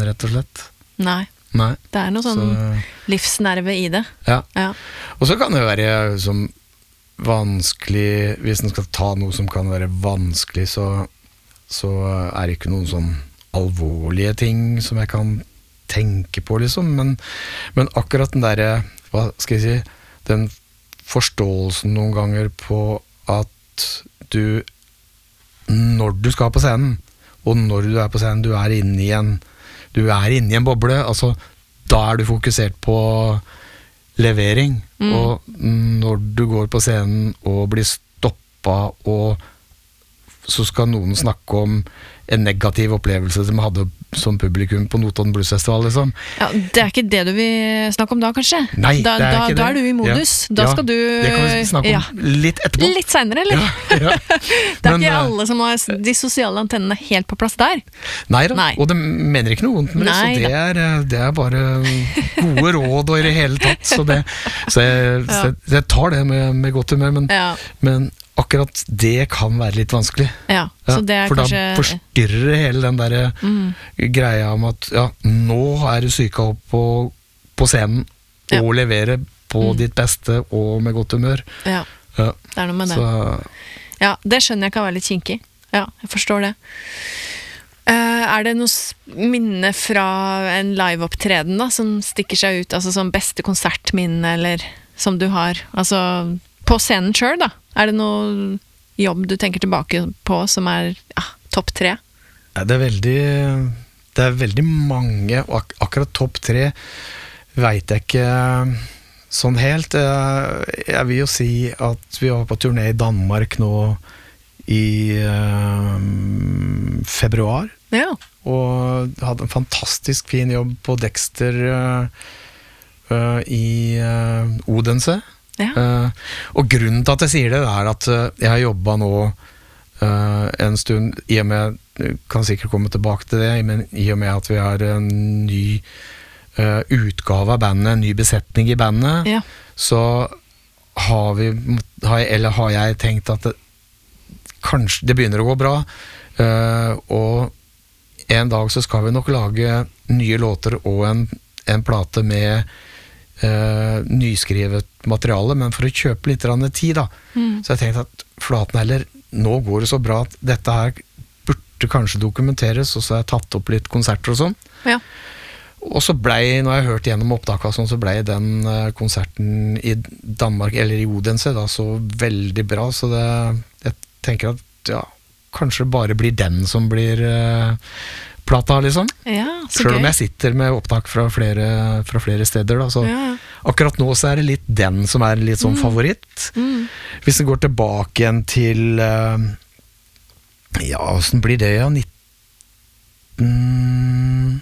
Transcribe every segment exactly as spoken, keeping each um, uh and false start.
rett og slett. Nei. Nei. Det er noe sånn så, livsnerve i det. Ja. ja. Og så kan det være som vanskelig, hvis man skal ta noe som kan være vanskelig, så, så er det ikke noen sånn alvorlige ting som jeg kan tenke på, liksom. Men, men akkurat den der, hva skal jeg si, den forståelsen noen ganger på at du, når du skal på scenen, og når du er på scenen, du er inne i en, du er inne i en boble, altså, da er du fokusert på levering, mm. og når du går på scenen og blir stoppet, og så skal noen snakke om en negativ opplevelse de hadde som publikum på Notodden Blues Festival, liksom. Ja, det er ikke det du vil snakke om da, kanskje? Nei, da, det er da, ikke det. Da er du i modus. Ja. Da ja, skal du... Det kan vi snakke om ja. litt etterpå. Litt senere, eller? Ja, ja. Det er Men, ikke alle som har de sosiale antennene helt på plass der. Nei da, nei. og det mener ikke noe vondt med det, så det er, det er bare gode råd og i det hele tatt, så, det, så, jeg, ja. så jeg, jeg tar det med, med godt humør, men, ja. men akkurat det kan være litt vanskelig. Ja, så det er for kanskje... da forstyrrer hele den der mm. greia om at ja, nå er du syka opp på, på scenen ja. og leverer på mm. ditt beste og med godt humør. Ja, ja. det er noe med så... det. Ja, det skjønner jeg kan være litt kinkig. Ja, jeg forstår det. Uh, er det noe minne fra en live-opptreden da, som stikker seg ut, altså som beste konsertminne, eller som du har, altså... På scenen selv da, er det noe jobb du tenker tilbake på som er ja, topp tre? Ja, det er veldig, det er veldig mange, og ak akkurat topp tre vet jeg ikke sånn helt. Jeg, jeg vil jo si at vi var på turné i Danmark nå i uh, februar, ja. og hadde en fantastisk fin jobb på Dexter uh, uh, i uh, Odense. Ja. Uh, og grunnen til at jeg sier det er at uh, jeg har jobbet nå uh, en stund, i og med, kan sikkert komme tilbake til det, men i og med at vi har en ny uh, utgave av bandet, en ny besetning i bandet, ja. så har vi, har jeg, eller har jeg tenkt at det, kanskje det begynner å gå bra, uh, og en dag så skal vi nok lage nye låter og en, en plate med Uh, nyskrevet materiale, men for å kjøpe litt tid da. Mm. Så jeg tenkte at flaten heller, nå går det så bra at dette her burde kanskje dokumenteres, og så har jeg tatt opp litt konserter og sånn. Ja. Og så blei, når jeg hørte gjennom opptaket og sånn, så blei den uh, konserten i Danmark, eller i Odense da, så veldig bra, så det, jeg tenker at ja, kanskje bare blir den som blir uh, plata, liksom. Ja, så selv om gøy. jeg sitter med opptak fra flere, fra flere steder da, så ja. akkurat nå så er det litt den som er litt sånn mm. favoritt. Mm. Hvis det går tilbake igjen til uh, ja, hvordan blir det ja, nitten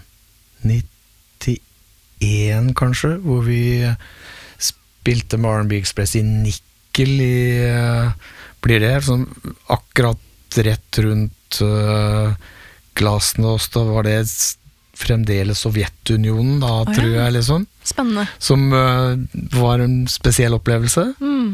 nittien kanskje, hvor vi spilte med R and B Express i Nikkel i, uh, blir det sånn akkurat rett rundt uh, Glasnost, da var det fremdeles Sovjetunionen da, oh, tror jeg, liksom. Spennende. Som uh, var en spesiell opplevelse. Mm.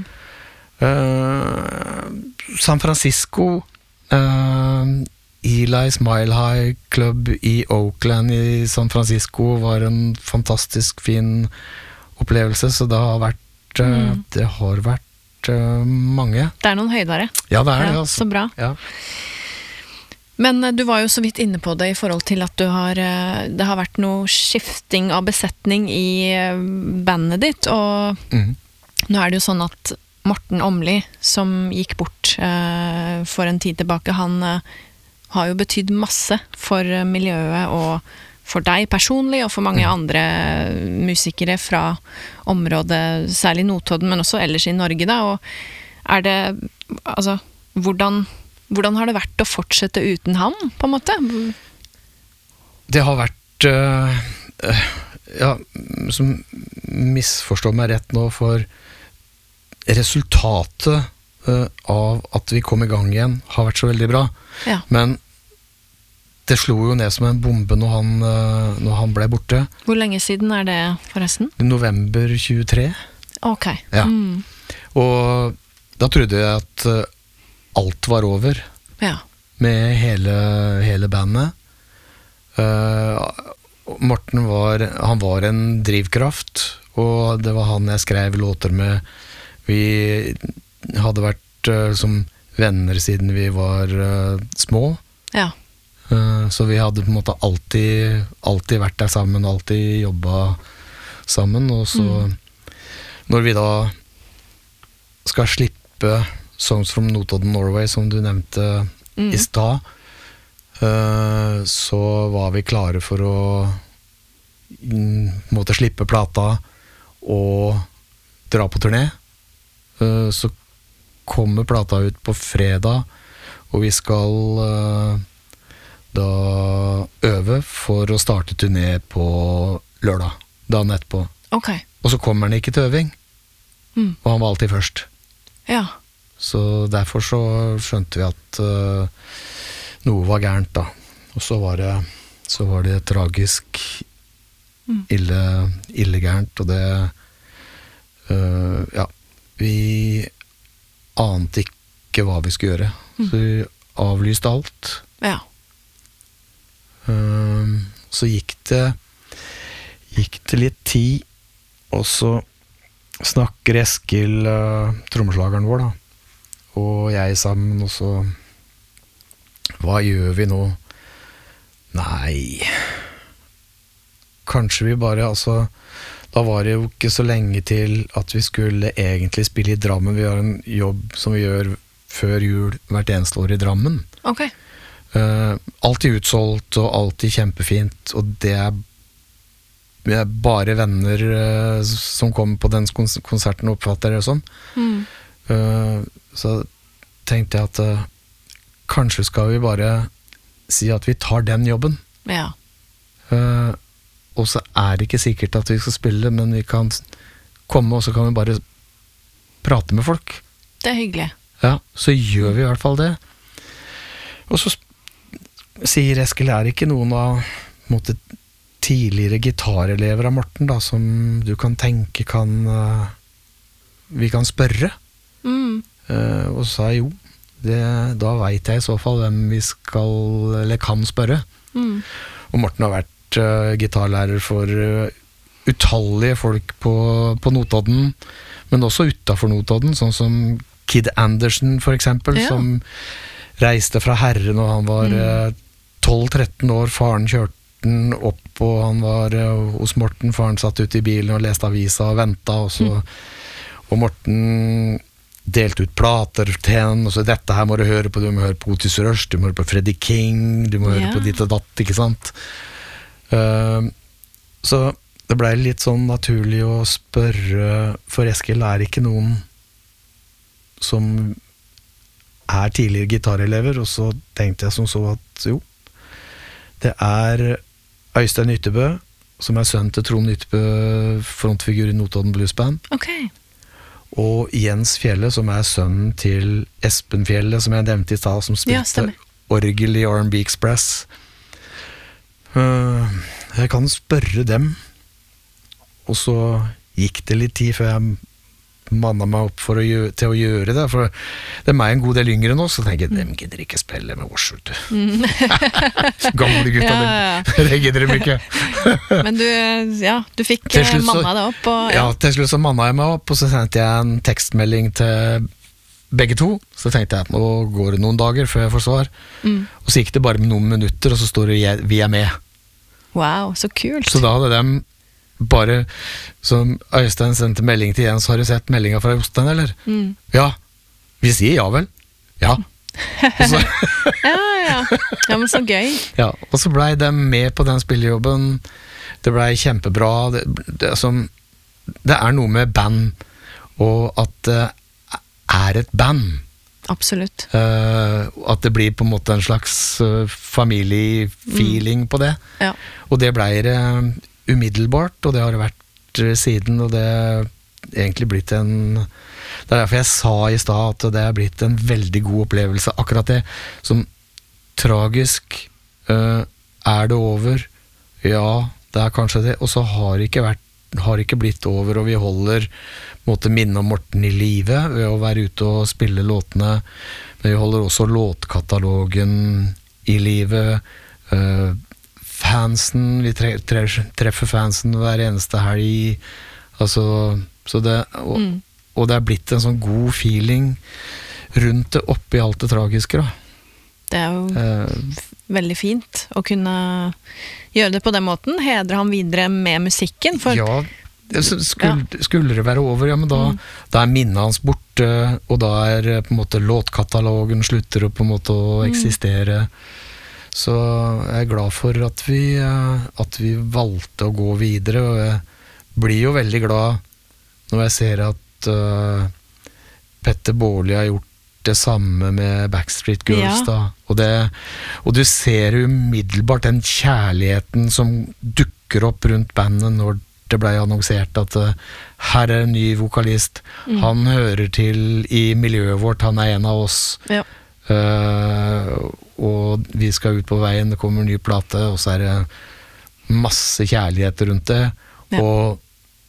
Uh, San Francisco, uh, Eli's Mile High Club i Oakland i San Francisco var en fantastisk fin opplevelse, så det har vært, uh, mm. det har vært uh, mange. Det er noen høydere. Ja, det er det, ja, altså. Så bra. Ja. Men du var jo så vidt inne på det i forhold til at du har, det har vært noe skifting av besetning i bandet ditt, og mm. nå er det jo sånn at Morten Åmli, som gikk bort eh, for en tid tilbake, han eh, har jo betydd masse for miljøet og for deg personlig, og for mange mm. andre musikere fra området, særlig Notodden, men også ellers i Norge da, og er det, altså, hvordan... Hvordan har det vært å fortsette uten han, på en måte? Det har vært, uh, uh, ja, som misforstår meg rett nå, for resultatet uh, av at vi kom i gang igjen har vært så veldig bra. Ja. Men det slo jo ned som en bombe når han, uh, når han ble borte. Hvor lenge siden er det, forresten? November tjuetre. Ok. Ja. Mm. Og da trodde jeg at uh, alt var over ja. med hele, hele bandet. Uh, Og Morten var, han var en drivkraft, og det var han jeg skrev låter med. Vi hadde vært uh, som venner siden vi var uh, små. Ja. Uh, så vi hadde på en måte alltid, alltid vært der sammen, alltid jobbet sammen, og så mm. når vi da skal slippe Songs from Notodden, Norway, som du nevnte mm. i stad, uh, så var vi klare for å mm, måtte slippe plata og dra på turné. Uh, så kommer plata ut på fredag, og vi skal uh, da øve for å starte turné på lørdag, dagen etterpå. Okay. Og så kommer han ikke til øving, mm. og han var alltid først. Ja. Så derfor så skjønte vi at uh, noe var gærent da. Og så var det, så var det tragisk mm. ille, ille gærent, og det uh, ja, vi ante ikke hva vi skulle gjøre. Mm. Så vi avlyste alt. Ja. Uh, så gikk det gikk det litt tid, og så snakker Eskil, uh, trommeslageren vår da, og jeg sammen, og så hva gjør vi nå? Nei, kanskje vi bare, altså da var det jo ikke så lenge til at vi skulle egentlig spille i Drammen. Vi har en jobb som vi gjør før jul hvert eneste år i Drammen. Ok. Uh, alltid utsolgt og alltid kjempefint, og det er, vi er bare venner uh, som kommer på den kons- konserten og oppfatter det sånn. Mm. Uh, så tenkte jeg at uh, kanskje skal vi bare si at vi tar den jobben. Ja. Uh, og så er det ikke sikkert at vi skal spille, men vi kan komme, og så kan vi bare prate med folk. Det er hyggelig. Ja, så gjør vi i hvert fall det. Og så sier Eskil, er det ikke noen av måte, tidligere gitarelever av Morten da, som du kan tenke kan uh, vi kan spørre? Mm. Uh, og så sa jeg jo, det, da vet jeg i så fall hvem vi skal, eller kan spørre. Mm. Og Morten har vært uh, gitarlærer for uh, utallige folk på, på Notodden, men også utenfor Notodden, sånn som Kid Anderson for eksempel, ja. Som reiste fra Herre når han var mm. tolv tretten år. Faren kjørte den opp, og han var uh, hos Morten. Faren satt ute i bilen og leste avisa og ventet, og, så, mm. og Morten delte ut plater til henne, og så dette her må du høre på, du må høre på Otis Rush, du må høre på Freddie King, du må yeah. høre på ditt og datt, ikke sant? Uh, så det ble litt sånn naturlig å spørre, for Eskil er ikke noen som er tidligere gitarelever, og så tenkte jeg som så at jo, det er Øystein Ytterbø, som er sønn til Trond Ytterbø, frontfigur i Notodden Blues Band. Ok. Og Jens Fjelle, som er sønnen til Espen Fjelle, som jeg nevnte i stad, som spilte ja, orgel i R and B Express. Uh, jeg kan spørre dem, og så gikk det litt tid før jeg manna meg opp for å gjøre, til å gjøre det, for de er en god del yngre nå, så tenker jeg, dem gidder ikke spille med oss, vet du. Mm. Gamle gutta, ja, ja, ja. Det gidder de ikke. Men du, ja, du fikk manna deg opp. Og, ja. ja, til slutt så manna jeg meg opp, og så sendte jeg en tekstmelding til begge to, så tenkte jeg, nå går det noen dager før jeg får svar. Mm. Og så gikk det bare med noen minutter, og så står det, vi er med. Wow, så kult. Så da hadde de bare, som Øystein sendte melding til Jens, har du sett meldingen fra Jostein, eller? Mm. Ja, vi sier ja vel. Ja. Og så, ja, ja. Ja, men så gøy. Ja, og så ble de med på den spillejobben. Det ble kjempebra. Det, det, som, det er noe med band, og at det er et band. Absolutt. Uh, at det blir på en måte en slags uh, familiefeeling mm. på det. Ja. Og det ble det umiddelbart, og det har det vært siden, og det er egentlig blitt en, det er derfor jeg sa i stad at det er blitt en veldig god opplevelse, akkurat det, som tragisk, uh, er det over? Ja, det er kanskje det, og så har det ikke vært, har ikke blitt over, og vi holder måtte minne om Morten i live ved å være ute og spille låtene, men vi holder også låtkatalogen i live, uh, fansen, vi tre, tre, treffer fansen hver eneste helg, altså, så det, og, mm. og det er blitt en sånn god feeling rundt det oppi alt det tragiske, da. Det er jo eh, veldig fint å kunne gjøre det på den måten, hedre han videre med musikken, for... Ja, skulle, ja. skulle det være over, ja, men da, mm. da er minnet hans borte, og da er på en måte låtkatalogen slutter å på en måte å eksistere. Mm. Så jeg er glad for at vi, at vi valgte å gå videre, og jeg blir jo veldig glad når jeg ser at uh, Petter Baarli har gjort det samme med Backstreet Girls, ja. Da. Og, det, og du ser umiddelbart den kjærligheten som dukker opp rundt bandet når det ble annonsert at uh, her er en ny vokalist, mm. han hører til i miljøet vårt, han er en av oss, ja. uh, og vi skal ut på veien, det kommer en ny plate, og så er det masse kjærlighet rundt det, ja. Og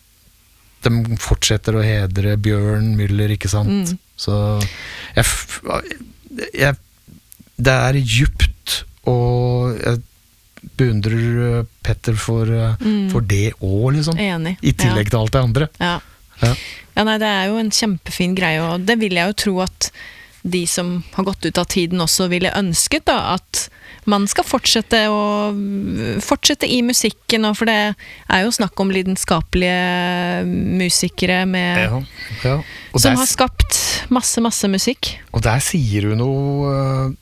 de fortsetter å hedre Bjørn Müller, ikke sant? Mm. Så jeg, jeg, det er djupt, og jeg beundrer Petter for, mm. for det også, liksom. Enig. I tillegg ja. Til alt det andre. Ja. Ja. Ja, nei, det er jo en kjempefin greie, og det vil jeg jo tro at de som har gått ut av tiden også ville ønsket, da, at man skal fortsette å fortsette i musikken, og for det er jo snakk om lidenskapelige musikere med, ja, ja. som der, har skapt masse, masse musikk. Og der sier du noe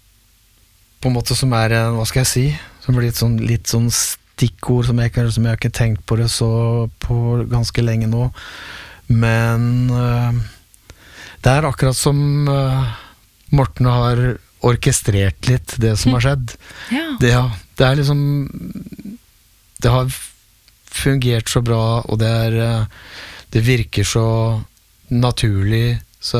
på en måte som er, hva skal jeg si, som blir litt sånn, litt sånn stikkord som jeg, som jeg har ikke tenkt på det så på ganske lenge nå, men det er akkurat som Morten har orkestrert litt det som har skjedd. Ja. Det, det er liksom det har fungert så bra, og det er det virker så naturlig, så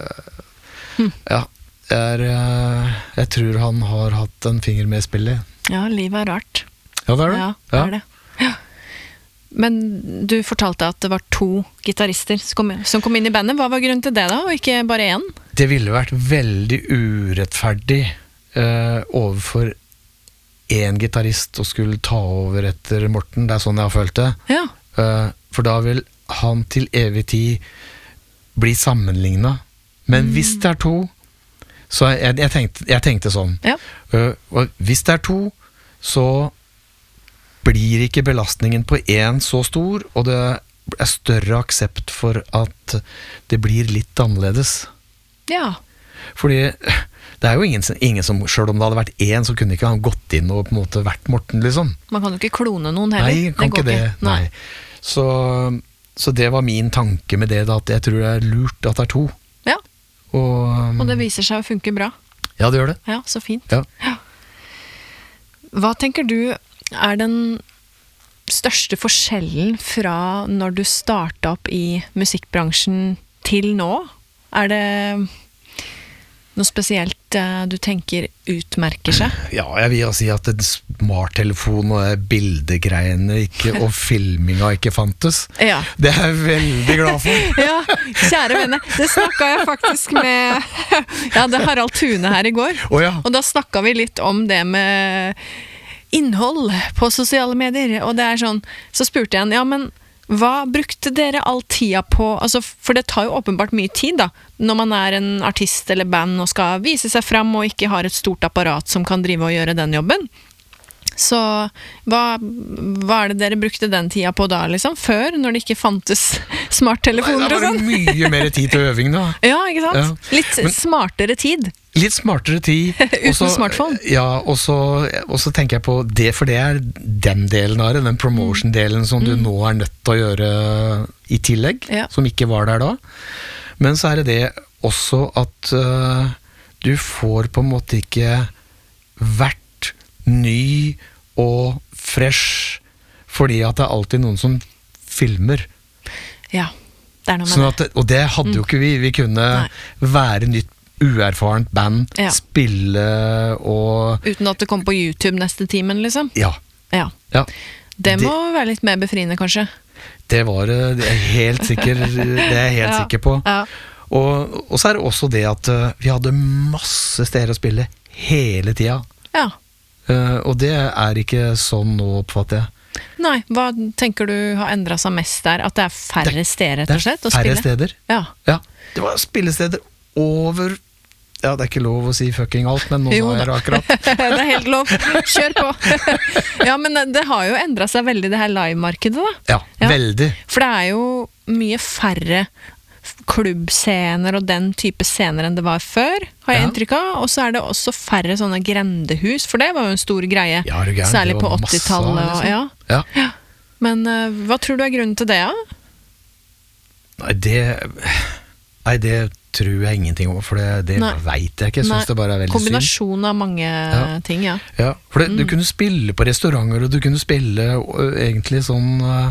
hm. ja, er, jeg tror han har hatt en finger med i spillet. Ja, livet er rart. Ja, det er det. Ja, det er det. Ja. Men du fortalte at det var to gitarister som kom inn i bandet. Hva var grunnen til det da, og ikke bare én? Det ville vært veldig urettferdig eh, overfor én gitarist å skulle ta over etter Morten. Det er sånn jeg har følt det. Ja. Eh, for da vil han til evig tid bli sammenlignet. Men mm. hvis det er to, så jeg, jeg, tenkte, jeg tenkte sånn. Ja. Eh, og hvis det er to, så blir ikke belastningen på én så stor, og det er større aksept for at det blir litt annerledes. Ja. Fordi det er jo ingen, ingen som, selv om det hadde vært én, så kunne ikke han gått inn og på en måte vært Morten, liksom. Man kan jo ikke klone noen heller. Nei, kan det ikke det. Ikke. Nei. Så, så det var min tanke med det, da, at jeg tror det er lurt at det er to. Ja. Og, og det viser seg å funke bra. Ja, det gjør det. Ja, så fint. Ja. Ja. Hva tenker du er den største forskjellen fra når du startet opp i musikkbransjen til nå? Er det noe spesielt uh, du tenker utmerker seg? Ja, jeg vil si at en smarttelefon og bildegreiene ikke, og filminga ikke fantes. Ja. Det er jeg veldig glad for. Ja, kjære venner, det snakket jeg faktisk med ja, det Harald Thune her i går. Oh, ja. Og da snakket vi litt om det med innhold på sosiale medier, og det er sånn, så spurte jeg han, ja, men hva brukte dere all tida på, altså, for det tar jo åpenbart mye tid da, når man er en artist eller band og skal vise seg frem og ikke har et stort apparat som kan drive og gjøre den jobben. Så hva, hva er det dere brukte den tida på da, liksom, før, når det ikke fantes smarttelefoner og sånn? Det var mye mer tid til øving da. Ja, ikke sant? Ja. Litt Men, smartere tid. Litt smartere tid. Uten også, smartphone. Ja, og så, og så tenker jeg på det, for det er den delen av det, den promotion-delen som mm. du nå er nødt til å gjøre i tillegg, ja. Som ikke var der da. Men så er det det også at uh, du får på en måte ikke vært ny og fresh, fordi at det er alltid noen som filmer. Ja, det er noe med sånn at, og det hadde mm. jo ikke vi. Vi kunne Nei. Være nytt, uerfarent band, ja. Spille og uten at det kom på YouTube neste timen, liksom? Ja. Ja. Ja. Det må det, være litt mer befriende, kanskje? Det var det, det er helt sikker, det er jeg helt ja. Sikker på. Ja. Og, og så er det også det at uh, vi hadde masse steder å spille hele tida. Ja. Uh, og det er ikke sånn nå, oppfatter jeg. Nei, hva tenker du har endret seg mest der? At det er færre Det- steder, rett og slett, å Det er færre spille? steder. Ja. Ja, det var spillesteder over. Ja, det er ikke lov å si fucking alt, men nå Jo sa jeg da. det akkurat. Det er helt lov. Kjør på. Ja, men det har jo endret seg veldig, det her live-markedet, da. Ja, Ja. veldig. For det er jo mye færre klubbscener og den type scener enn det var før, har jeg Ja. inntrykk av. Og så er det også færre sånne grendehus, for det var jo en stor greie. Ja, er du gæren? Særlig Det på var masse, åttitallet. og- liksom. Ja. Ja. Men eh, hva tror du er grunnen til det, da? Nei, det Nei, det tror jeg ingenting om, for det, det Nei. vet jeg ikke. Jeg synes Nei. det bare er veldig synd. Kombinasjon av mange Ja. ting, ja. Ja, for det, du Mm. kunne spille på restauranter, og du kunne spille ø, egentlig sånn ø,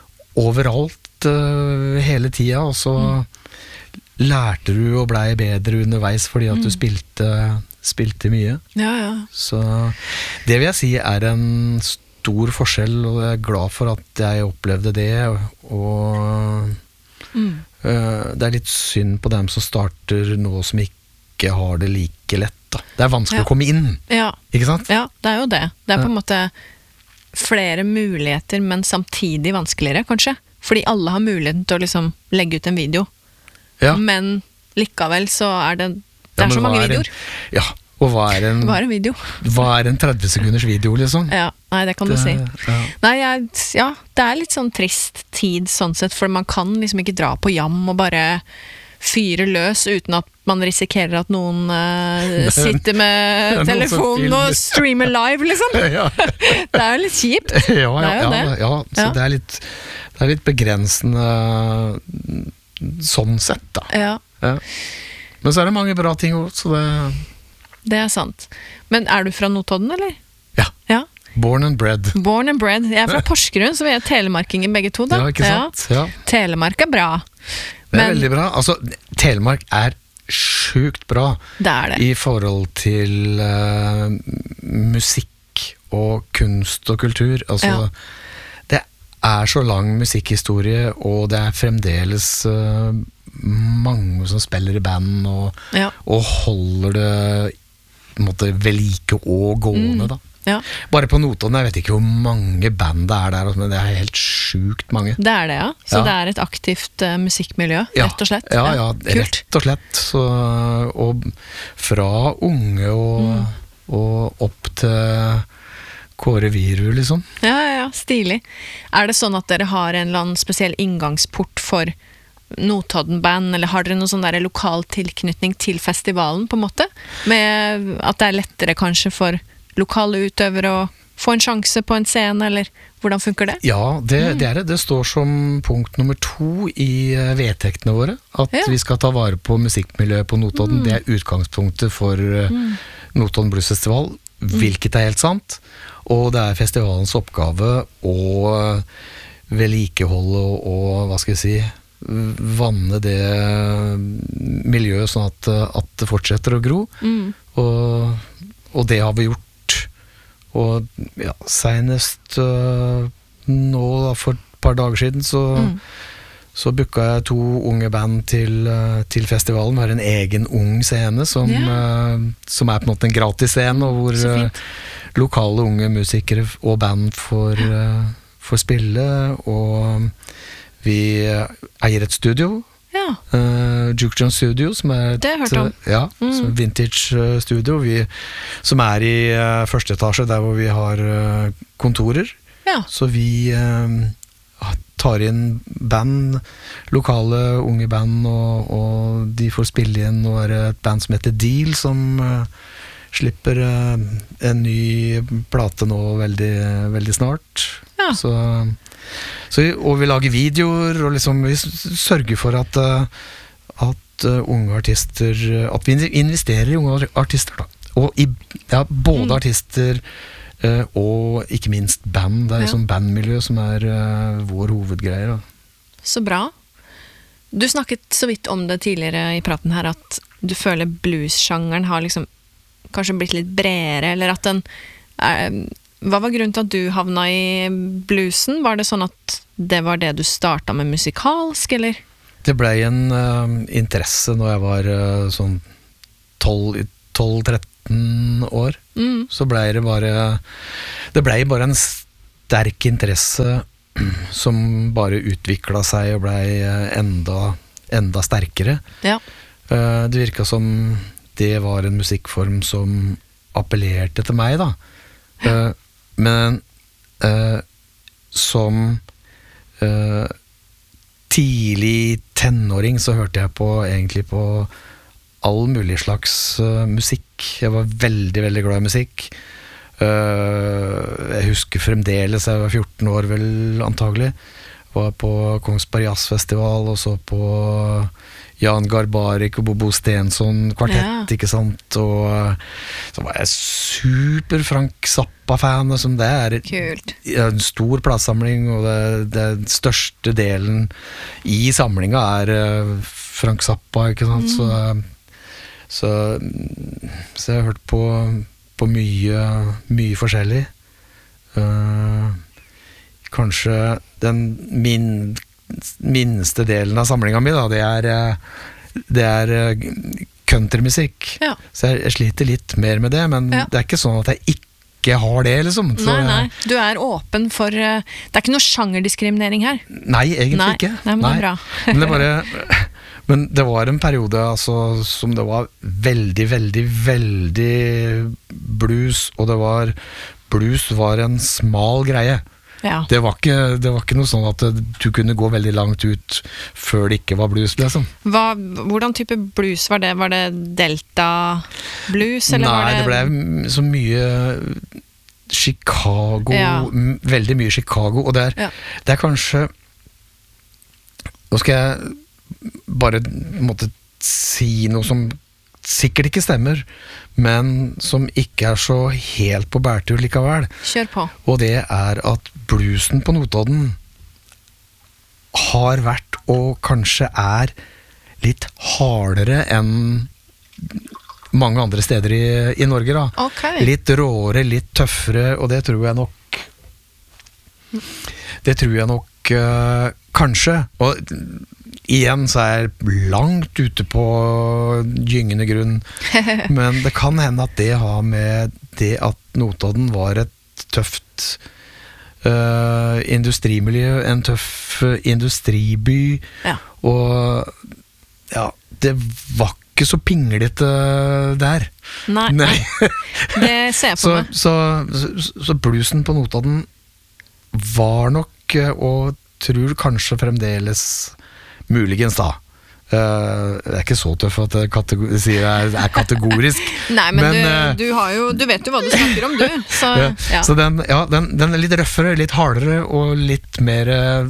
overalt ø, hele tida, og så Mm. lærte du og blei bedre underveis fordi at du Mm. spilte, spilte mye. Ja, ja. Så det vil jeg si er en stor forskjell, og jeg er glad for at jeg opplevde det, og, og Mm. ø, det er litt synd på dem som starter nå som ikke har det like lett. Da. Det er vanskelig Ja. å komme inn, Ja, ikke sant? ja, det er jo det. Det er på Ja. en måte flere muligheter, men samtidig vanskeligere, kanskje. Fordi alle har muligheten til å liksom legge ut en video. Ja. Men likevel så er det Det Ja, er men så mange hva er en- videoer. Ja, og hva er en, Bare en video. hva er en tretti sekunders video, liksom? Ja, nei, det kan du Det- si. ja. Nei, jeg, ja, det er litt sånn trist tid sånn sett, for man kan liksom ikke dra på jam og bare fyre løs uten at man risikerer at noen eh, sitter med Det er noen som telefonen filmer. og streamer live, liksom. Ja, Det er jo litt kjipt. ja, Det er ja, jo ja, det. ja, så Ja. det er litt det er litt begrensende sånn sett, da. Ja, Ja. Men så er det mange bra ting også, så det det er sant. Men er du fra Notodden, eller? Ja. Ja. Born and bred. Born and bred. Jeg er fra Porsgrunn, så vi er telemarkinger begge to, da. Ja, ikke sant? Ja. Telemark er bra. Det er Men- veldig bra. Altså, Telemark er sjukt bra Det er det. i forhold til eh, musikk og kunst og kultur. Altså, Ja. det er så lang musikkhistorie, og det er fremdeles eh, mange som spiller i band og, Ja. og holder det på en måte ved like og gående, Mm. da. Ja, Bare på Notodden, jeg vet ikke hvor mange band det er der, men det er helt sjukt mange. det er det, ja. Så Ja. det er et aktivt eh, musikkmiljø, Ja, rett og slett. Ja, ja, Kult. rett og slett. Så, og fra unge og, Mm. og opp til Kåre Viru, liksom. Ja, ja, ja, stilig. Er det sånn at dere har en eller annen spesiell inngangsport for Notodden-band, eller har dere noen sånn der lokal tilknytning til festivalen, på en måte? Med at det er lettere kanskje for lokale utøvere å få en sjanse på en scene, eller hvordan funker det? Ja, det, Mm. det er det. Det står som punkt nummer to i eh, vedtektene våre, at Ja. vi skal ta vare på musikkmiljøet på Notodden. Mm. Det er utgangspunktet for eh, Notodden Bluesfestival, hvilket er helt sant. Og det er festivalens oppgave å vedlikeholde og, og, hva skal jeg si, vanne det miljøet sånn at, at det fortsetter å gro. Mm. Og, og det har vi gjort. Og ja, senest øh, nå da, for et par dager siden så, Mm. så booka jeg to unge band til, øh, til festivalen. Vi har en egen ung scene som, Ja. øh, som er på en måte en gratis scene, og hvor Så øh, fint. lokale unge musikere og band får, øh, får spille. Og vi eier et studio, Ja, Uh, Juke John Studio, som er et, Det har jeg hørt om. uh, ja, Mm. som er vintage uh, studio, vi, som er i uh, første etasje, der hvor vi har uh, kontorer. ja. Så vi uh, tar inn band, lokale unge band, og, og de får spille inn. Nå er det et band som heter Deal, som uh, slipper uh, en ny plate nå veldig, veldig snart. Ja. Så, så vi, og vi lager videoer, og liksom vi s- sørger for at, uh, at uh, unge artister At vi investerer i unge artister, da. Og i ja, både Mm. artister uh, og ikke minst band. Det er Ja. liksom bandmiljø som er uh, vår hovedgreie. Da. Så bra. Du snakket så vidt om det tidligere i praten her, at du føler blues-sjangeren har liksom kanskje blitt litt bredere, eller at den eh, Hva var grunnen til at du havna i bluesen? Var det sånn at det var det du starta med musikalsk, eller? Det blei en uh, interesse når jeg var uh, sånn tolv sytten år, Mm. så ble det bare Det ble bare en sterk interesse som bare utvikla seg og ble enda, enda sterkere. Ja. Eh, Det virka som det var en musikkform som appellerte til meg, da. Eh, Men eh, som eh, tidlig tenåring så hørte jeg på egentlig på all mulig slags uh, musikk. Jeg var veldig, veldig glad i musikk. Uh, jeg husker fremdeles, jeg var fjorten år vel antagelig, var på Kongsberg Jazzfestival og så på Jan Garbarek og Bobo Stensson kvartett, Ja. ikke sant? Og uh, så var jeg super Frank Zappa-fan, som det er Kult. en stor platesamling, og det, det største delen i samlinga er uh, Frank Zappa, ikke sant? Så, uh, så, så jeg har hørt på, på mye, mye forskjellig. Uh, kanskje den min, minste delen av samlinga mi, da, det er, uh, det er uh, countrymusikk. Ja. Så jeg, jeg sliter litt mer med det, men Ja. det er ikke sånn at jeg ikke har det, liksom. Så, Nei, nei. Du er åpen for uh, Det er ikke noe sjangerdiskriminering her. Nei, egentlig Nei. ikke. Nei, men det er bra. men, det bare, men det var en periode altså, som det var veldig, veldig, veldig blues, og det var blues var en smal greie. Ja. Det var ikke, det var ikke noe sånn at du kunne gå veldig langt ut før det ikke var blues, liksom. Hva, hvordan type blues var det? Var det delta blues, eller Nei, var det det ble så mye Chicago, Ja. m- veldig mye Chicago, og det er, Ja. det er kanskje, nå skal jeg bare måtte si noe som sikkert ikke stemmer, men som ikke er så helt på bærtur likevel, Kjør på. og det er at bluesen på Notodden har vært, og kanskje er, litt hardere enn mange andre steder i, i Norge, da. Ok. Litt råere, litt tøffere, og det tror jeg nok Det tror jeg nok uh, kanskje. Og igjen så er jeg langt ute på gyngende grunn, men det kan hende at det har med det at Notodden var et tøft uh, industrimiljø, en tøff uh, industriby, Ja. og ja, det var ikke så pinglete der. Nei, Nei. det ser jeg på Så, meg. så, så, så bluesen på Notodden var nok, eh, og tror kanskje fremdeles, muligens da. Eh, det er ikke så tøff at jeg kategor- sier jeg er kategorisk. Nei, men, men, eh, du, du, har jo, du vet jo hva du snakker om, du. Så, ja. ja. Så den, ja, den, den er litt røffere, litt hardere, og litt mer eh,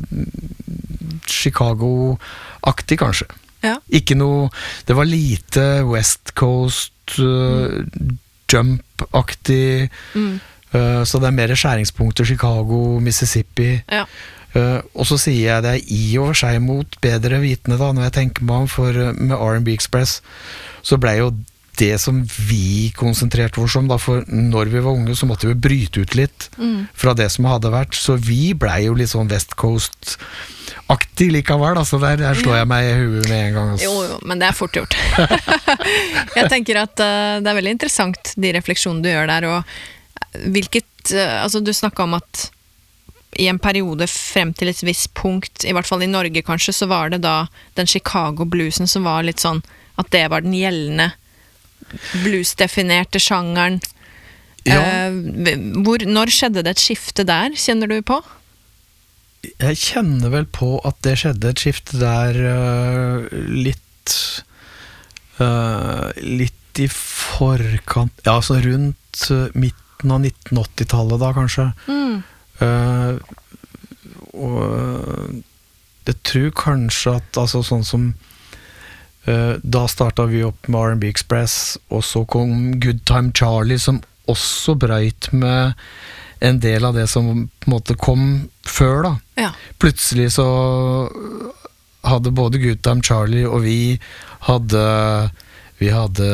Chicago-aktig, kanskje. Ja. Ikke noe Det var lite West Coast uh, jump-aktig, Mm. uh, så det er mer skjæringspunkter Chicago, Mississippi. Ja. Uh, og så sier jeg det i og for seg mot bedre vitende, da, når jeg tenker meg om, for uh, med R and B Express så ble jo det som vi konsentrerte oss om, da, for når vi var unge så måtte vi bryte ut litt Mm. fra det som hadde vært, så vi ble jo litt sånn West Coast-aktig likevel, altså der, der slår jeg meg i huet med en gang. Altså. Jo, jo, men det er fort gjort. Jeg tenker at uh, det er veldig interessant, de refleksjonene du gjør der, og hvilket, uh, altså du snakket om at i en periode frem til et visst punkt, i hvert fall i Norge kanskje, så var det da den Chicago-bluesen som var litt sånn, at det var den gjeldende blues-definerte sjangeren. Ja. Uh, hvor, når skjedde det et skifte der, kjenner du på? Jeg kjenner vel på at det skjedde et skifte der uh, litt uh, litt i forkant, ja, altså rundt uh, midten av nitten åtti-tallet da, kanskje. Mm. Uh, og jeg tror kanskje at altså sånn som uh, da startet vi opp med R and B Express, og så kom Good Time Charlie, som også brøyt med en del av det som på en måte kom før da. Ja. Plutselig så hadde både Good Time Charlie og vi hadde vi hadde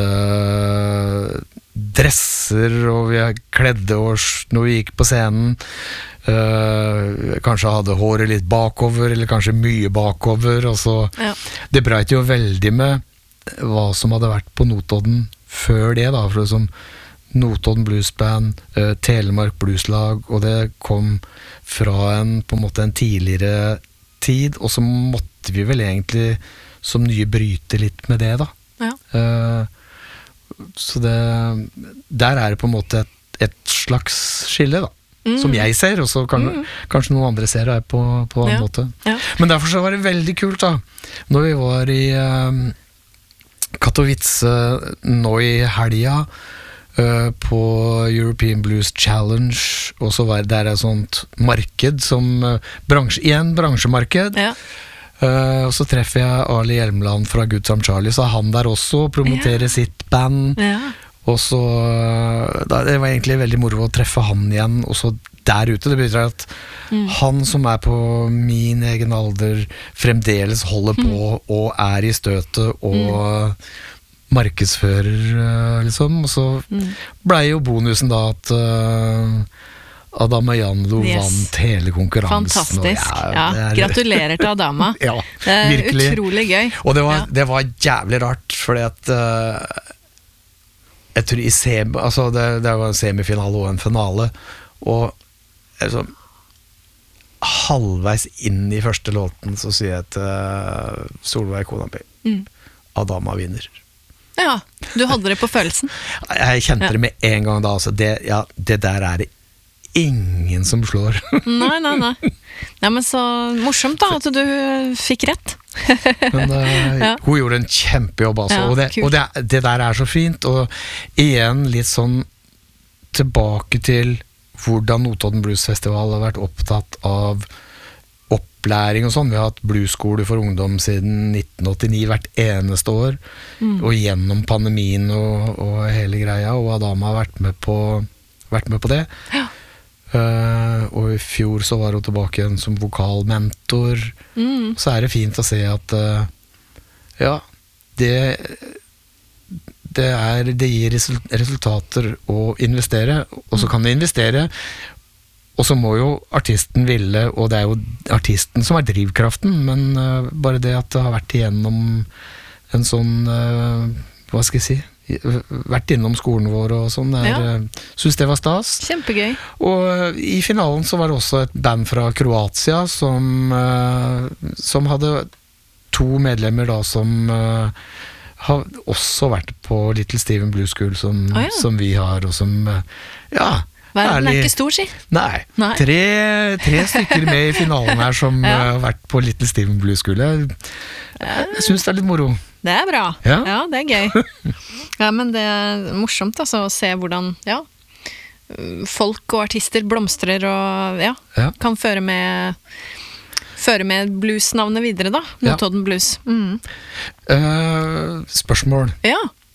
dresser, og vi kledde oss når vi gikk på scenen. Uh, kanskje hadde håret litt bakover, eller kanskje mye bakover, og så Ja. det breit jo veldig med hva som hadde vært på Notodden før det da, for som Notodden Bluesband, uh, Telemark Blueslag, og det kom fra en, på en måte en tidligere tid, og så måtte vi vel egentlig som nye bryte litt med det da. Ja. Uh, så det, der er det på en måte et, et slags skille da, mm. som jeg ser, og så kan, mm. kanskje noen andre ser det på, på en ja. måte. Ja. Men derfor så var det veldig kult da, når vi var i um, Katowice nå i helga, Uh, på European Blues Challenge, og så var det der et sånt marked som uh, bransje, igjen bransjemarked, ja. uh, og så treffer jeg Ali Hjelmeland fra Good Time Charlie, så han der også promoterer ja. sitt band, ja. og så uh, da, det var egentlig veldig moro å treffe han igjen, og så der ute, det betyr at mm. han som er på min egen alder fremdeles holder på mm. og er i støtet og mm. markedsfører, liksom, og så mm. ble jo bonusen da at uh, Adama Janlo yes. vant hele konkurransen. Fantastisk, og, ja, ja. Er, gratulerer til Adama. ja, det er virkelig. Utrolig gøy. Og det var, ja. det var jævlig rart, fordi at uh, jeg tror i sem, altså det, det var en semifinale og en finale, og altså, halvveis inn i første låten så sier jeg til uh, Solveig kona mi, mm. Adama vinner. Ja, du hadde det på følelsen. Jeg kjente ja. det med en gang da, altså det, ja, det der er det ingen som slår. nei, nei, nei. Nei, men så morsomt da, at du fikk rett. men uh, ja. hun gjorde en kjempejobb altså, ja, og, det, og det, det der er så fint, og igjen litt sånn tilbake til hvordan Notodden Blues Festival har vært opptatt av opplæring og sånn. Vi har hatt bluesskole for ungdom siden nitten åttini hvert eneste år, mm. og gjennom pandemien og, og hele greia, og Adama har vært med på, vært med på det. Ja. Uh, og i fjor så var hun tilbake igjen som vokalmentor. Mm. Så er det fint å se at uh, ja, det, det, er, det gir resultater å investere, og så kan du investere. Og så må jo artisten ville, og det er jo artisten som er drivkraften, men uh, bare det at det har vært igjennom en sånn, uh, hva skal jeg si, vært innom skolen vår og sånn, er, ja. uh, synes det var stas. Kjempegøy. Og uh, i finalen så var det også et band fra Kroatia som, uh, som hadde to medlemmer da som uh, har også vært på Little Steven Blues School som, oh, ja. som vi har, og som, uh, ja, verden er ikke stor, si. Nei, Nei. Tre, tre stykker med i finalen her som ja. uh, har vært på Little Steven Blues School. Jeg, jeg synes det er litt moro. Det er bra. Ja, ja det er gøy. Ja, men det er morsomt altså, å se hvordan ja, folk og artister blomstrer og ja, ja. kan føre med, føre med bluesnavnet videre da. Notodden ja. Blues. Mm. Uh, spørsmål. Ja.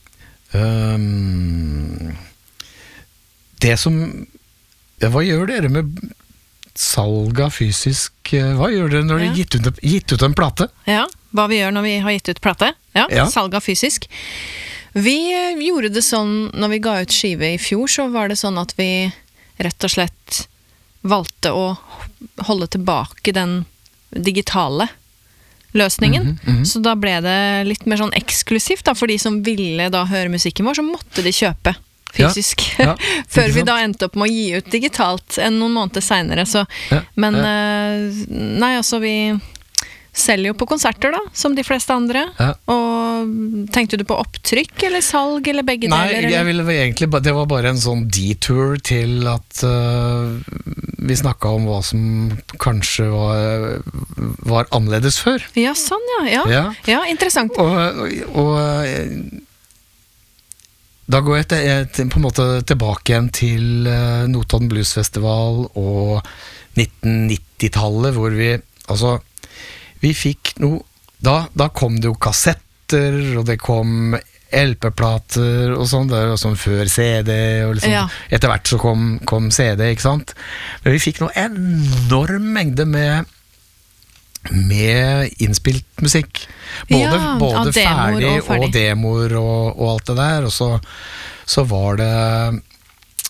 Um, Det som ja, hva gjør dere med salg av fysisk hva gjør dere når ja. dere gitt ut, gitt ut en plate? Ja, hva vi gjør når vi har gitt ut plate ja, ja. salg av fysisk vi gjorde det sånn når vi ga ut skive i fjor, så var det sånn at vi rett og slett valgte å holde tilbake den digitale løsningen, mm-hmm, mm-hmm. så da ble det litt mer sånn eksklusivt da, for de som ville da høre musikken vår, så måtte de kjøpe fysisk, ja, ja, før vi da endte opp med å gi ut digitalt enn noen måneder senere, så, ja, men ja. Uh, nei, altså vi selger jo på konserter da, som de fleste andre, ja. og tenkte du på opptrykk eller salg eller begge nei, deler? Nei, jeg ville egentlig, det var bare en sånn detour til at uh, vi snakket om hva som kanskje var, var annerledes før. Ja, sånn ja, ja, ja. ja interessant. Og, og, og da går jeg, til, jeg på en måte tilbake igjen til uh, Notodden Blues Festival og nitten nitti-tallet, hvor vi, altså, vi fikk noe, da, da kom det jo kassetter, og det kom L P-plater og sånn, det var sånn før C D, og liksom, ja. etter hvert så kom, kom C D, ikke sant? Men vi fikk noe enorm mengde med med innspilt musikk både, ja, både ferdig, og, ferdig og demoer og, og alt det der, og så, så var det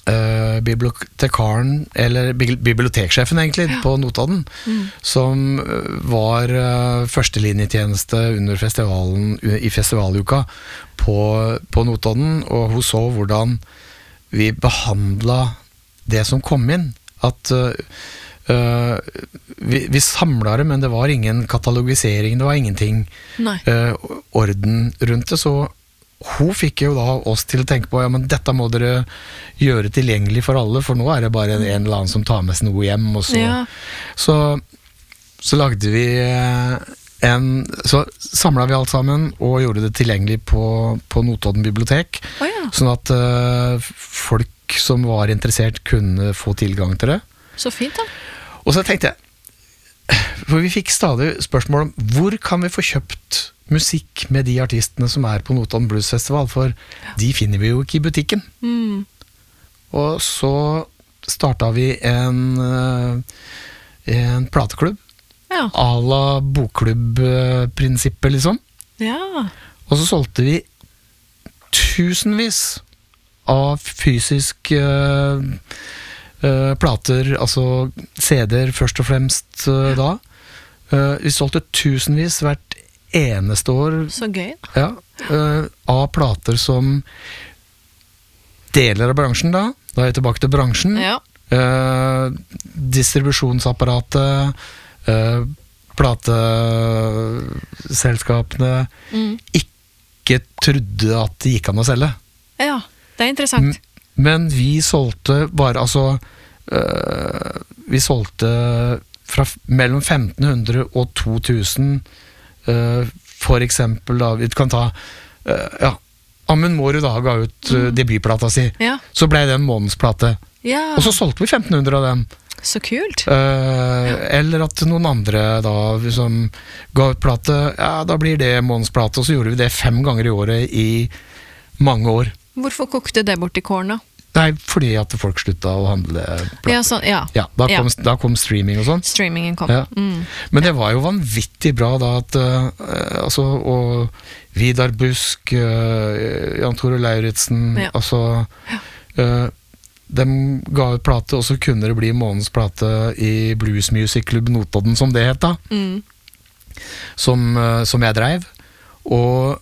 uh, bibliotekaren, eller bi- biblioteksjefen egentlig, Ja. på Notodden, Mm. som uh, var uh, førstelinjetjeneste under festivalen, u- i festivaluka på, på Notodden, og hun så hvordan vi behandla det som kom inn. At uh, uh, vi, vi samla det, men det var ingen katalogisering, det var ingenting Nei. uh, orden rundt det, så hun fikk jo da oss til å tenke på, ja, men dette må dere gjøre tilgjengelig for alle, for nå er det bare en eller annen som tar med seg noe hjem, og så, Ja. så, så lagde vi eh, en, så samlet vi alt sammen, og gjorde det tilgjengelig på, på Notodden bibliotek, Å ja, sånn at eh, folk som var interessert kunne få tilgang til det. så fint da. Og så tenkte jeg, for vi fikk stadig spørsmål om, hvor kan vi få kjøpt musikk med de artistene som er på Notodden Blues Festival, for de finner vi jo ikke i butikken. Mm. Og så startet vi en, eh, en plateklubb, Ja. à la bokklubb-prinsippet liksom. Ja. Og så solgte vi tusenvis av fysisk eh, eh, plater, altså C D-er først og fremst eh, da. Eh, vi solgte tusenvis hvert eneste år, Så gøy. ja, eh, av plater som deler av bransjen da. Da er jeg tilbake til bransjen. Ja. Eh, distribusjonsapparatet, eh, plateselskapene Mm. ikke trodde at det gikk an å selge. Ja, det er interessant. Men vi solgte bare, altså øh, vi solgte fra f- mellom femten hundre og to tusen, øh, for eksempel da, vi kan ta, øh, ja, Amund Mårud da ga ut øh, debutplata si, Ja. så ble det en månedsplate, Ja, og så solgte vi femten hundre av dem. så kult. Øh, eller at noen andre da, som ga ut plate, ja, da blir det månedsplate, og så gjorde vi det fem ganger i året i mange år. Hvorfor kokte det bort i kåren da? Nei, fordi at folk slutta å handle plater. Ja, sånn, ja. Ja, da Ja. kom, da kom streaming og sånn. Streamingen kom. Ja. Mm. Men det var jo vanvittig bra da at uh, altså, og Vidar Busk, uh, Jan Tore Lauritzen, Ja. altså uh, de ga ut plate, og så kunne det bli månedens plate i Blues Music Club Notodden, som det het da, Mm. som, uh, som jeg dreiv. Og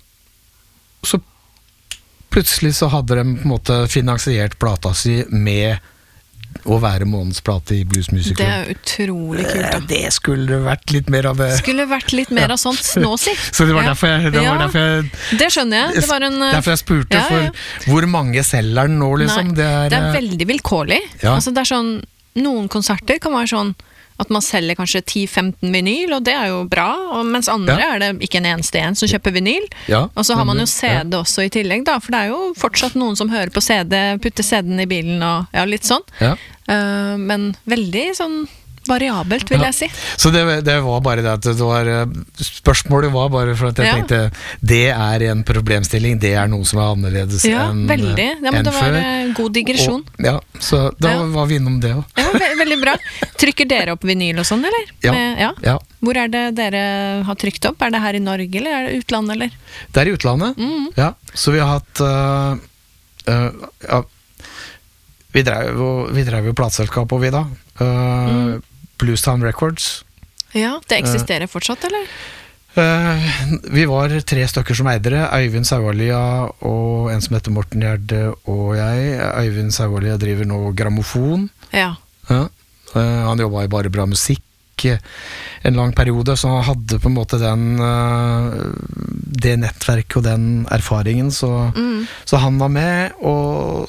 så plutselig så hadde de på en måte finansiert plata si med å være månedsplate i Blues Music Det Club. er utrolig kult da. Eh, Det skulle vært litt mer av det. Skulle vært litt mer av sånt nå, si. Så det var Ja. derfor jeg, det var Ja. derfor jeg, Det skjønner jeg. Det var en, eh, derfor jeg spurte, ja, ja, ja. for hvor mange selger den nå, liksom? Nei, det er, det er veldig vilkårlig. Ja. Altså, det er sånn, noen konserter kan være sånn at man selger kanskje ti femten vinyl, og det er jo bra, og mens andre Ja. er det ikke en eneste en som kjøper vinyl. ja, Og så har man jo ja. C D også i tillegg, da, for det er jo fortsatt noen som hører på C D, putter C D-en i bilen og ja, litt sånn. Ja. Eh, men veldig sånn variabelt, vil Ja. jeg si. Så det, det var bare det at det var eh, spørsmålet var bare for at jeg Ja. tenkte det er en problemstilling, det er noe som er annerledes Ja, enn veldig. Ja, men enn det var før. eh, god digresjon. Og, ja, så da Ja. var vi innom det òg. Ja, ve veldig bra. Trykker dere opp vinyl og sånn, eller? Ja. Med, ja. Ja. Hvor er det dere har trykt opp? Er det her i Norge, eller er det utlandet, eller? Det er i utlandet. Mhm. Ja, så vi har hatt øh, øh, ja, vi drev jo, vi drev jo plateselskap og vi da. Uh, Mm. Bluestown Records. Ja, det eksisterer fortsatt, eller? Uh, vi var tre stykker som eide det. Øyvind Saualia og en som heter Morten Gjerde og jeg. Øyvind Saualia driver nå grammofon. Ja. Ja. Uh, han jobba i Bare Bra Musikk en lang periode, så han hadde på en måte den uh, det nettverket og den erfaringen, så, Mm. så han var med, og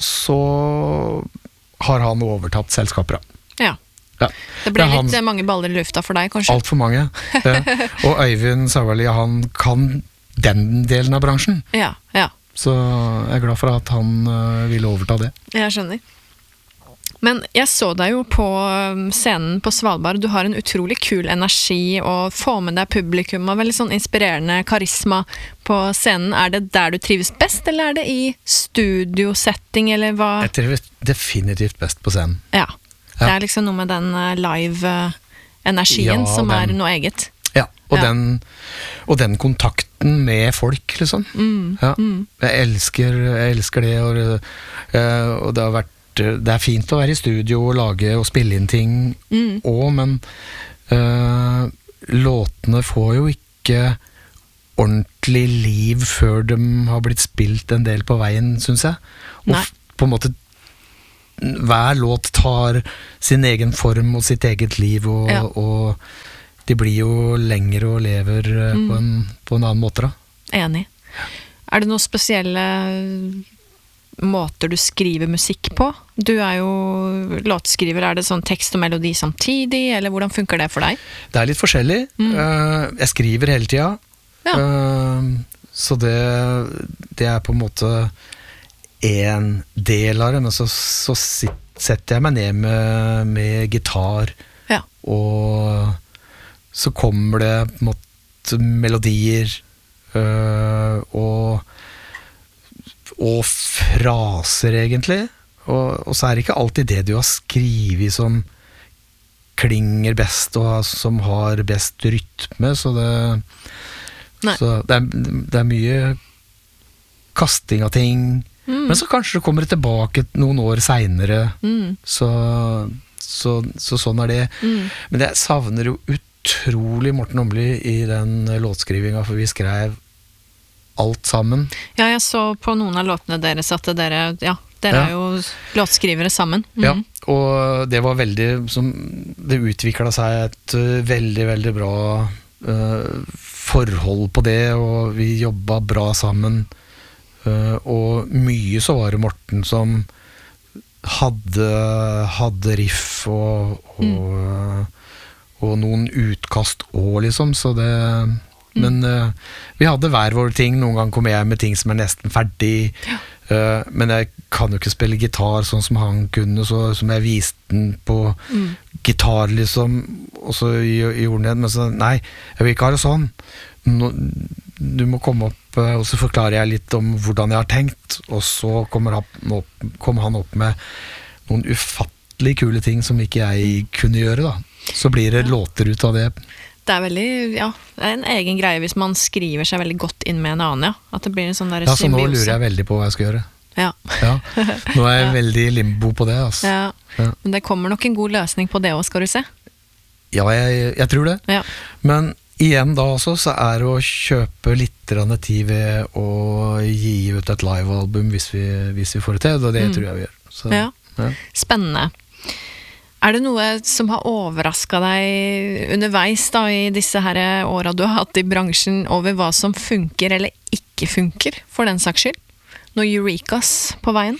så har han overtatt selskapet. ja. Ja. Det ble Det er han- litt eh, mange baller i lufta for deg, kanskje? Altfor mange. Ja. Og Øyvind Saualia, han kan den delen av bransjen, Ja, ja. så jeg er glad for at han uh, ville overta det. Jeg skjønner. Men jeg så deg jo på um, scenen på Svalbard. Du har en utrolig kul energi og får med deg publikum og veldig sånn inspirerende karisma på scenen. Er det der du trives best, eller er det i studiosetting, eller hva? Jeg trives definitivt best på scenen. Ja. Ja. Det er liksom noe med den eh, live-energien Ja, som den- er noe eget. Ja, og, Ja. Den, og den kontakten med folk, liksom. Mm, Ja. mm. Jeg elsker, jeg elsker det, og, eh, og det har vært det er fint å være i studio og lage og spille inn ting Mm. også, men øh, låtene får jo ikke ordentlig liv før de har blitt spilt en del på veien, synes jeg. Og Nei. f- på en måte hver låt tar sin egen form og sitt eget liv, og, Ja. og de blir jo lengre og lever øh, Mm. på, en, på en annen måte da. Enig. Er det noen spesielle måter du skriver musikk på? Du er jo låtskriver, er det sånn tekst og melodi samtidig, eller hvordan funker det for deg? Det er litt forskjellig. Mm. Eh, jeg skriver hele tida. Ja. Eh, så det, det er på en måte en del av det, men så, så sit, setter jeg meg ned med, med gitar, Ja. og så kommer det på en måte melodier, eh, og, og fraser egentlig, og, og så er det ikke alltid det du har skrivet som klinger best og som har best rytme, så det, Nei. så det, er, det er mye kasting av ting, Mm. men så kanskje det kommer det tilbake noen år senere, Mm. så, så, så sånn er det. Mm. Men jeg savner jo utrolig Morten Åmli i den låtskrivinga, for vi skrev alt sammen. Ja, jeg så på noen av låtene deres at dere, ja, dere Ja. er jo låtskrivere sammen. Mm. Ja, og det var veldig som, det utvikla seg et uh, veldig, veldig bra uh, forhold på det, og vi jobba bra sammen. Uh, og mye så var det Morten som hadde, hadde riff og, og, uh, og noen utkast òg, liksom, så det Men uh, vi hadde hver vår ting. Noen ganger kommer jeg med ting som er nesten ferdig. Ja. Uh, men jeg kan jo ikke spille gitar sånn som han kunne, så som jeg viste den på Mm. gitar, liksom, og så gj- gjorde han det. Men så, nei, jeg vil ikke ha det sånn. Nå, du må komme opp, uh, og så forklarer jeg litt om hvordan jeg har tenkt, og så kommer han opp, kommer han opp med noen ufattelig kule ting som ikke jeg kunne gjøre, da. Så blir det låter ut av det. Det er veldig, ja, det er en egen greie hvis man skriver seg veldig godt inn med en annen, ja. At det blir en sånn der Ja, så nå symbiose. lurer jeg veldig på hva jeg skal gjøre. Ja. Ja, nå er jeg veldig i limbo på det, altså. Ja. Ja. Men det kommer nok en god løsning på det også, skal du se. Ja, jeg, jeg tror det. Ja. Men igjen da også, så er det å kjøpe litt grann tid ved å gi ut et livealbum hvis vi, hvis vi får det til, og det Mm. tror jeg vi gjør. Så, Ja. ja. Spennende. Er det noe som har overrasket deg underveis da, i disse her åra du har hatt i bransjen, over hva som funker eller ikke funker, for den saks skyld? Noe eurekas på veien?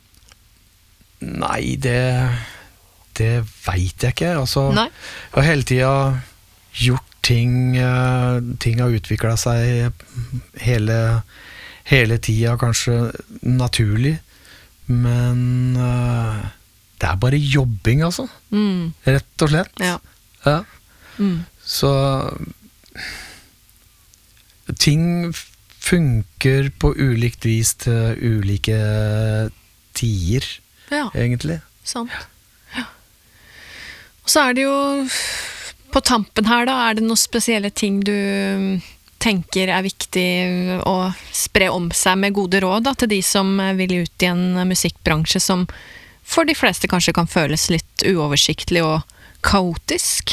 Nei, det, det vet jeg ikke. Altså, Nei? jeg har hele tida gjort ting, eh, ting har utviklet seg hele, hele tida, kanskje naturlig, men eh, det er bare jobbing, altså. Mm. Rett og slett. Ja. Ja. Mm. Så ting funker på ulikt vis til ulike tider, Ja, egentlig. sant. Ja. Og så er det jo på tampen her da, er det noen spesielle ting du tenker er viktig å spre om seg med gode råd da, til de som vil ut i en musikkbransje som for de fleste kanskje kan føles litt uoversiktlig og kaotisk?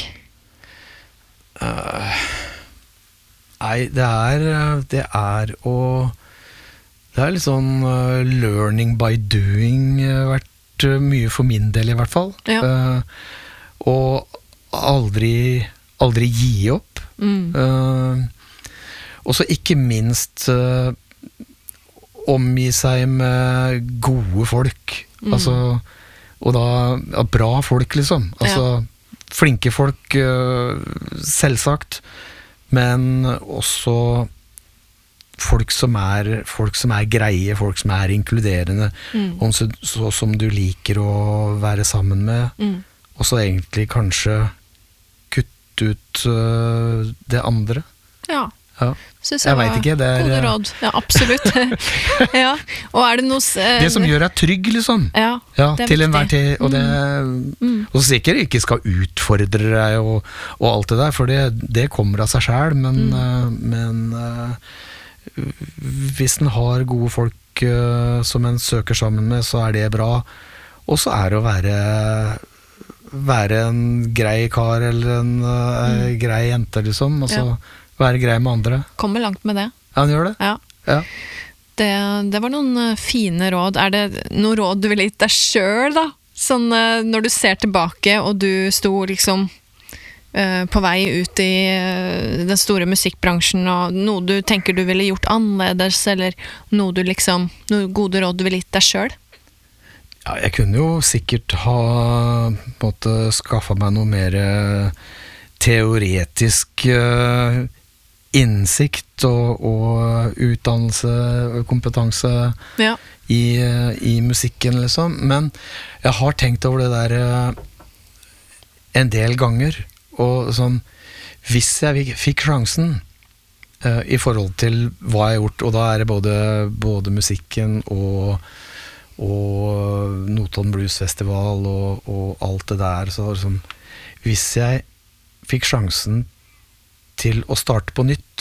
Nei, det er, det er å Det er litt sånn uh, learning by doing uh, vært uh, mye for min del, i hvert fall. Ja. Uh, og aldri, aldri gi opp. Mm. Uh, og så ikke minst uh, omgi seg med gode folk. Mm. Altså, og da ja, bra folk, liksom. Altså, flinke folk, uh, selvsagt, men også folk som er, folk som er greie, folk som er inkluderende, Mm. og så, så, som du liker å være sammen med, Mm. og så egentlig kanskje kutte ut uh, det andre. Ja, Ja. synes Jeg jeg, vet var ikke, det er, gode eh, råd. Ja, absolutt. Ja, og er det noe... s- eh, Det som gjør deg trygg, liksom. Ja, Ja, det er til enhver viktig. tid. Og, det, Mm. og sikkert ikke skal utfordre deg og, og alt det der, for det, det kommer av seg selv, men, Mm. eh, men eh, hvis en har gode folk eh, som en søker sammen med, så er det bra. Og så er det å være være en grei kar eller en uh, grei jente, liksom. Altså ja. Være grei med andre. Kommer langt med det. Ja, han gjør det. Ja. Ja. Det, det var noen fine råd. Er det noen råd du ville gitt deg selv, da? Sånn når du ser tilbake, og du sto liksom uh, på vei ut i uh, den store musikkbransjen, og noe du tenker du ville gjort annerledes, eller noe du liksom, noen gode råd du ville gitt deg selv? Ja, jeg kunne jo sikkert ha på en måte skaffet meg noe mer teoretisk uh, innsikt og, og utdannelse og kompetanse ja. i, i musikken, liksom. Men jeg har tenkt over det der uh, en del ganger, og sånn, hvis jeg fikk sjansen uh, i forhold til hva jeg har gjort, og da er det både, både musikken og og Notodden Blues Festival og, og alt det der, så sånn, hvis jeg fikk sjansen til å starte på nytt,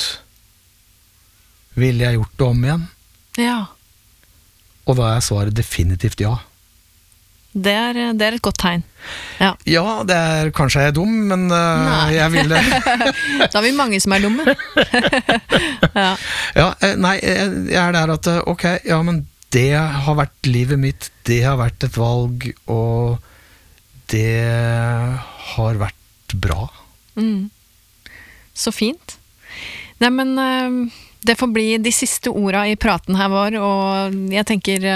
ville jeg gjort det om igjen? Ja. Og da er svaret definitivt ja. Det er, det er et godt tegn. Ja, ja det er, kanskje jeg er dum, men uh, jeg vil det. Da er vi mange som er dumme. Ja. Ja, nei, jeg er der at, ok, ja, men det har vært livet mitt, det har vært et valg, og det har vært bra. Mm. Så fint. Nei, men det får bli de siste ordene i praten her vår, og jeg tenker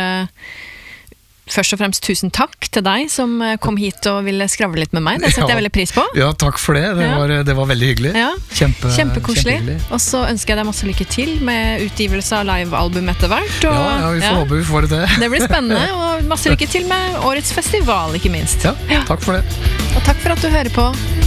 først og fremst tusen takk til deg som kom hit og ville skravle litt med meg. Det setter ja. jeg veldig pris på. Ja, takk for det. Det, ja. var, det var veldig hyggelig. Ja. Kjempe, Kjempekoselig. Og så ønsker jeg deg masse lykke til med utgivelse av livealbum etter hvert. Og, ja, ja, vi får ja. håpe vi får det til. Det blir spennende, og masse lykke til med årets festival, ikke minst. Ja, takk for det. Og takk for at du hører på.